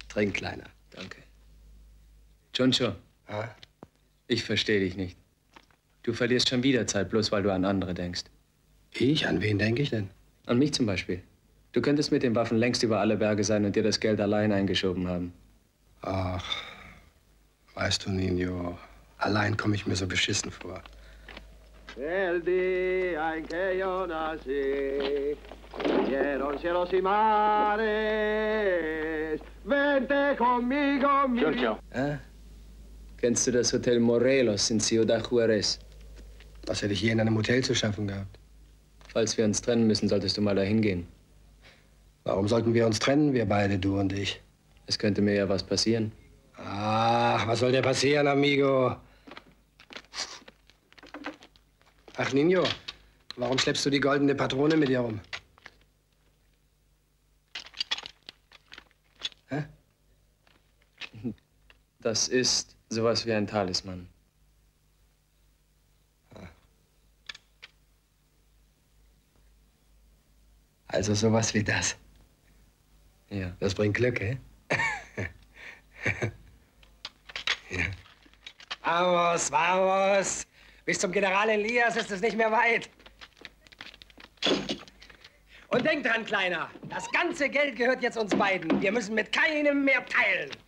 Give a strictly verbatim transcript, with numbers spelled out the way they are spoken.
Trink, Kleiner. Danke. Giuncio, Ah? ich verstehe dich nicht. Du verlierst schon wieder Zeit, bloß weil du an andere denkst. Ich? An wen denke ich denn? An mich zum Beispiel. Du könntest mit den Waffen längst über alle Berge sein und dir das Geld allein eingeschoben haben. Ach, weißt du, Nino, allein komme ich mir so beschissen vor. El día en que yo nací, vieron cielos y mares, vente conmigo, mi... Giuncio. Ah? Kennst du das Hotel Morelos in Ciudad Juarez? Was hätte ich je in einem Hotel zu schaffen gehabt? Falls wir uns trennen müssen, solltest du mal dahin gehen. Warum sollten wir uns trennen, wir beide, du und ich? Es könnte mir ja was passieren. Ach, was soll dir passieren, amigo? Ach, Nino, warum schleppst du die goldene Patrone mit dir rum? Hä? Das ist sowas wie ein Talisman. Also sowas wie das. Ja. Das bringt Glück, hä? Ja. Vamos, vamos. Bis zum General Elias ist es nicht mehr weit. Und denk dran, Kleiner, das ganze Geld gehört jetzt uns beiden. Wir müssen mit keinem mehr teilen.